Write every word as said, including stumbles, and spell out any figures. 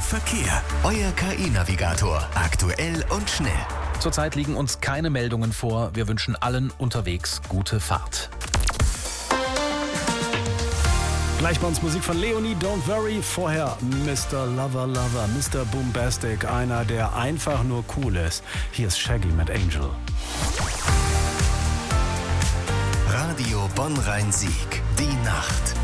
Verkehr. Euer K I-Navigator. Aktuell und schnell. Zurzeit liegen uns keine Meldungen vor. Wir wünschen allen unterwegs gute Fahrt. Gleich bei uns Musik von Leonie, Don't Worry. Vorher Mister Lover Lover, Mister Boombastic, einer, der einfach nur cool ist. Hier ist Shaggy mit Angel. Radio Bonn-Rhein-Sieg. Die Nacht.